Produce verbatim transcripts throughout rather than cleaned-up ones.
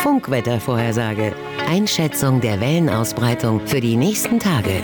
Funkwettervorhersage. Einschätzung der Wellenausbreitung für die nächsten Tage.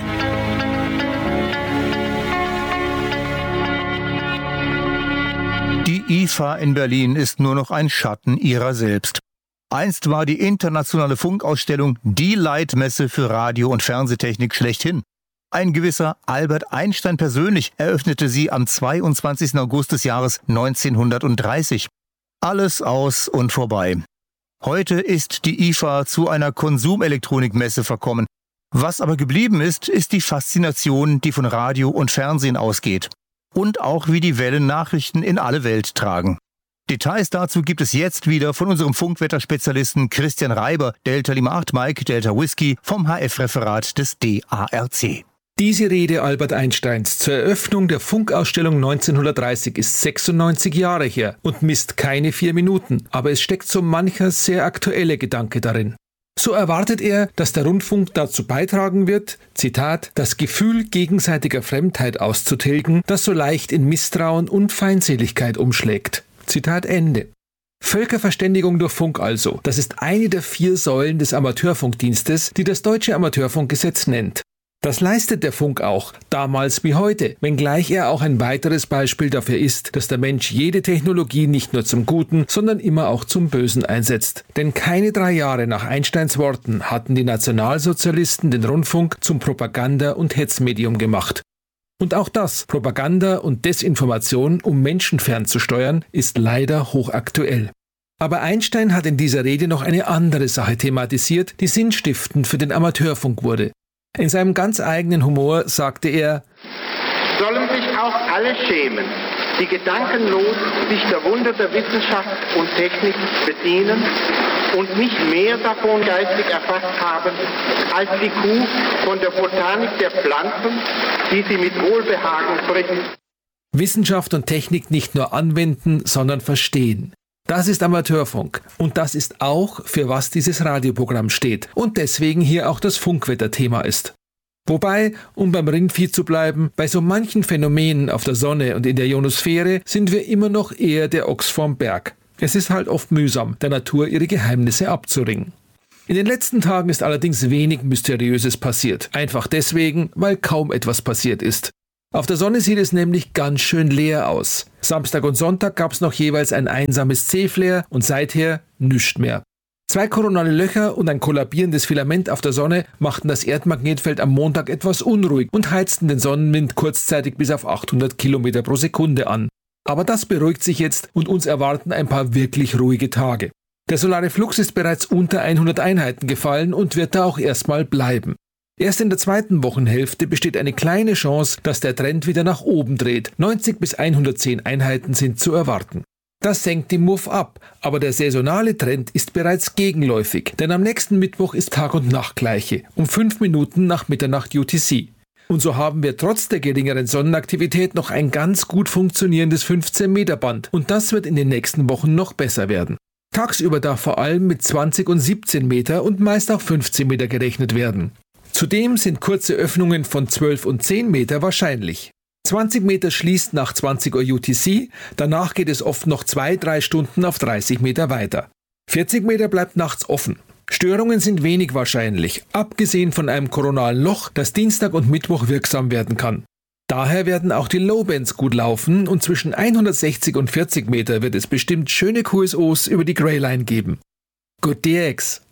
Die I F A in Berlin ist nur noch ein Schatten ihrer selbst. Einst war die internationale Funkausstellung die Leitmesse für Radio- und Fernsehtechnik schlechthin. Ein gewisser Albert Einstein persönlich eröffnete sie am zweiundzwanzigsten August des Jahres neunzehnhundertdreißig. Alles aus und vorbei. Heute ist die I F A zu einer Konsumelektronikmesse verkommen. Was aber geblieben ist, ist die Faszination, die von Radio und Fernsehen ausgeht. Und auch wie die Wellen Nachrichten in alle Welt tragen. Details dazu gibt es jetzt wieder von unserem Funkwetterspezialisten Christian Reiber, Delta Lima acht Mike, Delta Whisky vom H F-Referat des D A R C. Diese Rede Albert Einsteins zur Eröffnung der Funkausstellung neunzehnhundertdreißig ist sechsundneunzig Jahre her und misst keine vier Minuten, aber es steckt so mancher sehr aktuelle Gedanke darin. So erwartet er, dass der Rundfunk dazu beitragen wird, Zitat, das Gefühl gegenseitiger Fremdheit auszutilgen, das so leicht in Misstrauen und Feindseligkeit umschlägt. Zitat Ende. Völkerverständigung durch Funk also, das ist eine der vier Säulen des Amateurfunkdienstes, die das Deutsche Amateurfunkgesetz nennt. Das leistet der Funk auch, damals wie heute, wenngleich er auch ein weiteres Beispiel dafür ist, dass der Mensch jede Technologie nicht nur zum Guten, sondern immer auch zum Bösen einsetzt. Denn keine drei Jahre nach Einsteins Worten hatten die Nationalsozialisten den Rundfunk zum Propaganda- und Hetzmedium gemacht. Und auch das, Propaganda und Desinformation, um Menschen fernzusteuern, ist leider hochaktuell. Aber Einstein hat in dieser Rede noch eine andere Sache thematisiert, die sinnstiftend für den Amateurfunk wurde. In seinem ganz eigenen Humor sagte er: Sollen sich auch alle schämen, die gedankenlos sich der Wunder der Wissenschaft und Technik bedienen und nicht mehr davon geistig erfasst haben, als die Kuh von der Botanik der Pflanzen, die sie mit Wohlbehagen frisst. Wissenschaft und Technik nicht nur anwenden, sondern verstehen. Das ist Amateurfunk und das ist auch, für was dieses Radioprogramm steht und deswegen hier auch das Funkwetterthema ist. Wobei, um beim Rindvieh zu bleiben, bei so manchen Phänomenen auf der Sonne und in der Ionosphäre sind wir immer noch eher der Ochs vorm Berg. Es ist halt oft mühsam, der Natur ihre Geheimnisse abzuringen. In den letzten Tagen ist allerdings wenig Mysteriöses passiert. Einfach deswegen, weil kaum etwas passiert ist. Auf der Sonne sieht es nämlich ganz schön leer aus. Samstag und Sonntag gab es noch jeweils ein einsames C-Flare und seither nichts mehr. Zwei koronale Löcher und ein kollabierendes Filament auf der Sonne machten das Erdmagnetfeld am Montag etwas unruhig und heizten den Sonnenwind kurzzeitig bis auf achthundert Kilometer pro Sekunde an. Aber das beruhigt sich jetzt und uns erwarten ein paar wirklich ruhige Tage. Der solare Flux ist bereits unter hundert Einheiten gefallen und wird da auch erstmal bleiben. Erst in der zweiten Wochenhälfte besteht eine kleine Chance, dass der Trend wieder nach oben dreht. neunzig bis hundertzehn Einheiten sind zu erwarten. Das senkt den Muff ab, aber der saisonale Trend ist bereits gegenläufig, denn am nächsten Mittwoch ist Tag- und Nachtgleiche, um fünf Minuten nach Mitternacht U T C. Und so haben wir trotz der geringeren Sonnenaktivität noch ein ganz gut funktionierendes fünfzehn Meter Band und das wird in den nächsten Wochen noch besser werden. Tagsüber darf vor allem mit zwanzig und siebzehn Meter und meist auch fünfzehn Meter gerechnet werden. Zudem sind kurze Öffnungen von zwölf und zehn Meter wahrscheinlich. zwanzig Meter schließt nach zwanzig Uhr U T C, danach geht es oft noch zwei, drei Stunden auf dreißig Meter weiter. vierzig Meter bleibt nachts offen. Störungen sind wenig wahrscheinlich, abgesehen von einem koronalen Loch, das Dienstag und Mittwoch wirksam werden kann. Daher werden auch die Lowbands gut laufen und zwischen hundertsechzig und vierzig Meter wird es bestimmt schöne Q S Os über die Greyline geben. Good D X!